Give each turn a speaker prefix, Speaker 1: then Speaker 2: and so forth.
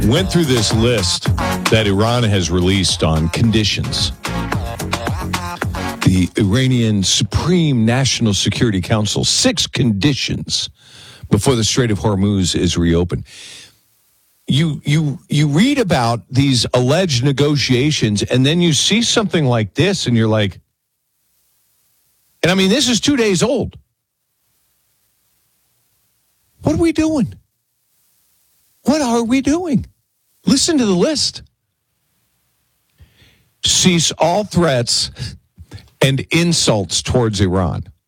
Speaker 1: went through this list that Iran has released on conditions. The Iranian Supreme National Security Council, 6 conditions before the Strait of Hormuz is reopened. You read about these alleged negotiations, and then you see something like this, and you're like, and I mean, this is 2 days old. What are we doing? What are we doing? Listen to the list. Cease all threats and insults towards Iran.